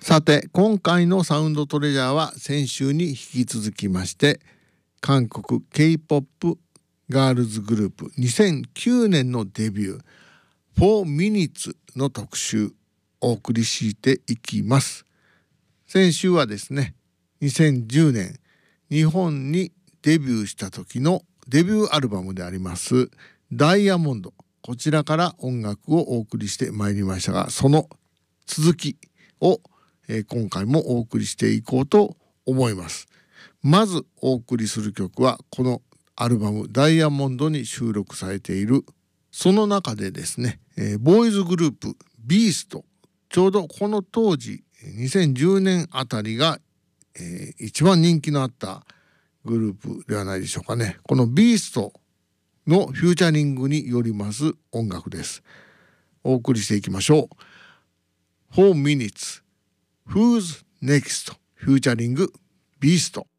さて今回のサウンドトレジャーは先週に引き続きまして韓国 K-POP ガールズグループ2009年のデビュー4 Minutes の特集をお送りしていきます。先週はですね2010年日本にデビューした時のデビューアルバムでありますダイヤモンド、こちらから音楽をお送りしてまいりましたが、その続きを今回もお送りしていこうと思います。まずお送りする曲はこのアルバムダイヤモンドに収録されている、その中でですね、ボーイズグループビースト、ちょうどこの当時2010年あたりが、一番人気のあったグループではないでしょうかね。このビーストのフューチャリングによります音楽です。お送りしていきましょう。4 Minutes Who's Next フューチャリングビースト。